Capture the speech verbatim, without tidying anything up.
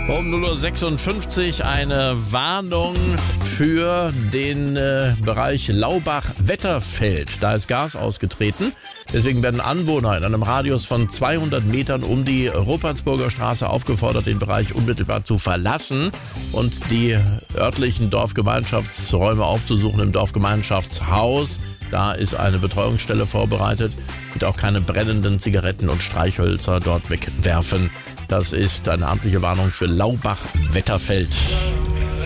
Um null Uhr sechsundfünfzig eine Warnung für den äh, Bereich Laubach-Wetterfeld. Da ist Gas ausgetreten. Deswegen werden Anwohner in einem Radius von zweihundert Metern um die Rupertsburger Straße aufgefordert, den Bereich unmittelbar zu verlassen und die örtlichen Dorfgemeinschaftsräume aufzusuchen im Dorfgemeinschaftshaus. Da ist eine Betreuungsstelle vorbereitet und auch keine brennenden Zigaretten und Streichhölzer dort wegwerfen. Das ist eine amtliche Warnung für Laubach-Wetterfeld.